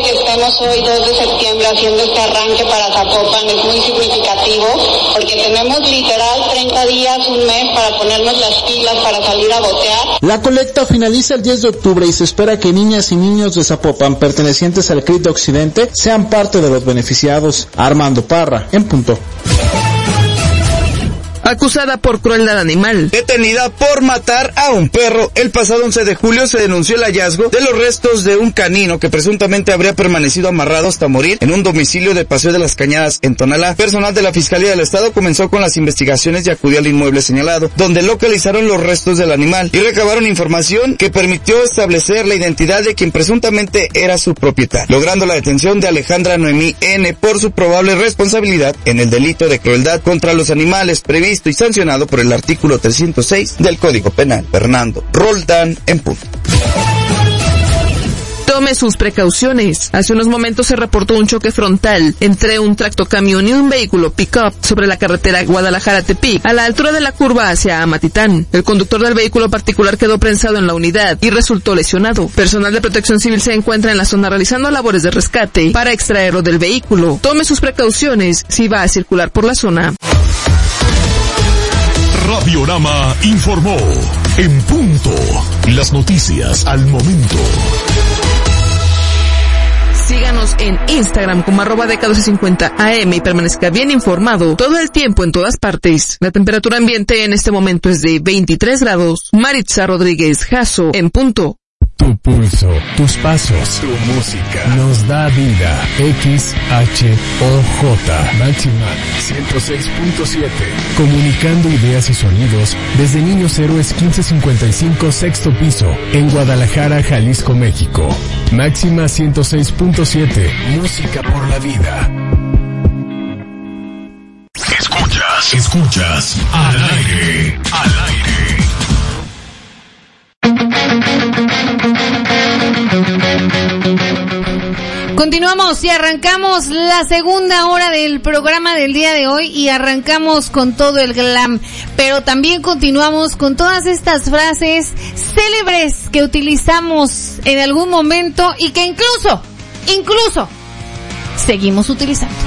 que estemos hoy 2 de septiembre haciendo este arranque para Zapopan es muy significativo porque tenemos literal 30 días, un mes para ponernos las pilas para salir a votear. La colecta finaliza el 10 de octubre y se espera que niñas y niños de Zapopan pertenecientes al CRIT de Occidente sean parte de los beneficiados. Armando Parra, en punto. Acusada por crueldad animal. Detenida por matar a un perro. El pasado 11 de julio se denunció el hallazgo de los restos de un canino que presuntamente habría permanecido amarrado hasta morir en un domicilio de Paseo de las Cañadas en Tonalá. Personal de la Fiscalía del Estado comenzó con las investigaciones y acudió al inmueble señalado, donde localizaron los restos del animal y recabaron información que permitió establecer la identidad de quien presuntamente era su propietario, logrando la detención de Alejandra Noemí N. por su probable responsabilidad en el delito de crueldad contra los animales previsto y sancionado por el artículo 306 del Código Penal. Fernando Roldán, en punto. Tome sus precauciones. Hace unos momentos se reportó un choque frontal entre un tractocamión y un vehículo pick-up sobre la carretera Guadalajara-Tepic, a la altura de la curva hacia Amatitán. El conductor del vehículo particular quedó prensado en la unidad y resultó lesionado. Personal de Protección Civil se encuentra en la zona realizando labores de rescate para extraerlo del vehículo. Tome sus precauciones si va a circular por la zona. Radiorama informó. En punto. Las noticias al momento. Síganos en Instagram como @de1250am y permanezca bien informado todo el tiempo en todas partes. La temperatura ambiente en este momento es de 23 grados. Maritza Rodríguez Jasso, en punto. Tu pulso, tus pasos, tu música nos da vida. XHOJ Máxima 106.7. Comunicando ideas y sonidos desde Niños Héroes 1555 sexto piso en Guadalajara, Jalisco, México. Máxima 106.7. Música por la vida. Escuchas al aire. Continuamos y arrancamos la segunda hora del programa del día de hoy y arrancamos con todo el glam, pero también continuamos con todas estas frases célebres que utilizamos en algún momento y que incluso seguimos utilizando.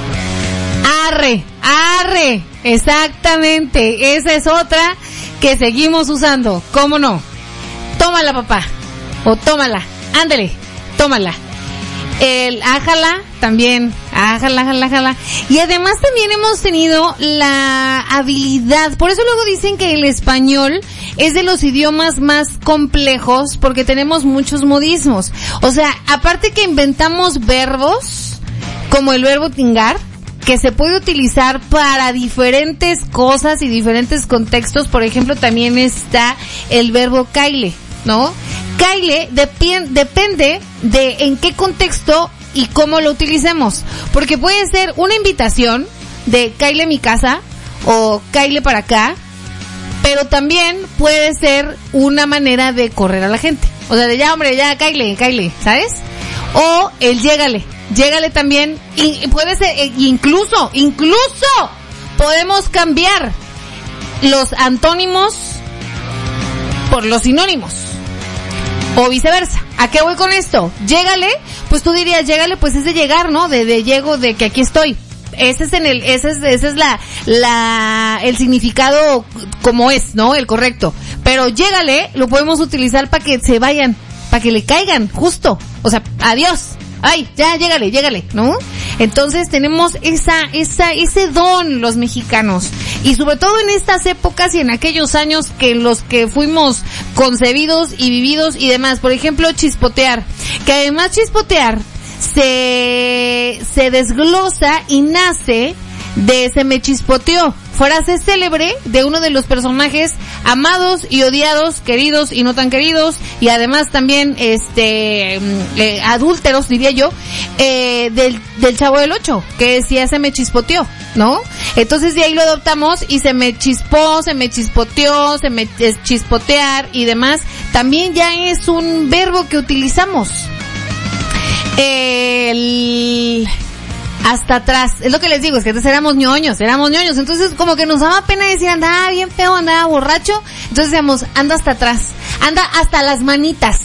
Arre, exactamente, esa es otra que seguimos usando, ¿cómo no? Tómala, papá, o tómala, ándale, tómala. El ájala también, ájala. Y además también hemos tenido la habilidad, por eso luego dicen que el español es de los idiomas más complejos porque tenemos muchos modismos. O sea, aparte que inventamos verbos, como el verbo tingar, que se puede utilizar para diferentes cosas y diferentes contextos. Por ejemplo, también está el verbo caile, ¿no? Caile depende de en qué contexto y cómo lo utilicemos, porque puede ser una invitación de caile a mi casa o caile para acá, pero también puede ser una manera de correr a la gente, o sea, de ya hombre, ya caile, ¿sabes? O el llégale también, y puede ser, incluso podemos cambiar los antónimos por los sinónimos. O viceversa. ¿A qué voy con esto? Llégale, pues tú dirías, llégale, pues es de llegar, ¿no? De llego, de que aquí estoy. Ese es el significado como es, ¿no? El correcto. Pero llégale lo podemos utilizar para que se vayan, para que le caigan, justo. O sea, adiós. Ay, ya, llégale, ¿no? Entonces tenemos ese don los mexicanos. Y sobre todo en estas épocas y en aquellos años que en los que fuimos concebidos y vividos y demás. Por ejemplo, chispotear. Que además chispotear se desglosa y nace de se me chispoteó, frase célebre de uno de los personajes amados y odiados, queridos y no tan queridos, y además también adúlteros, diría yo, del Chavo del Ocho, que decía se me chispoteó, ¿no? Entonces de ahí lo adoptamos y se me chispó, se me chispoteó, se me chispotear y demás, también ya es un verbo que utilizamos. Hasta atrás, es lo que les digo, es que antes éramos ñoños, entonces como que nos daba pena decir andaba bien feo, andaba borracho, entonces decíamos anda hasta atrás, anda hasta las manitas,